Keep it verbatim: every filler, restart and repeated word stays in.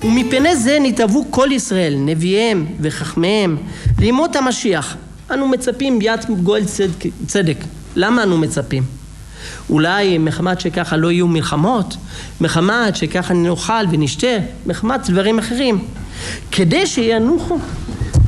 ומפני זה נתאבו כל ישראל, נביאיהם וחכמיהם, לימות המשיח. אנו מצפים ביאת גואל צדק, צדק. למה אנו מצפים? אולי מחמת שככה לא יהיו מלחמות, מחמת שככה נאכל ונשתה, מחמת דברים אחרים, כדי שינוחו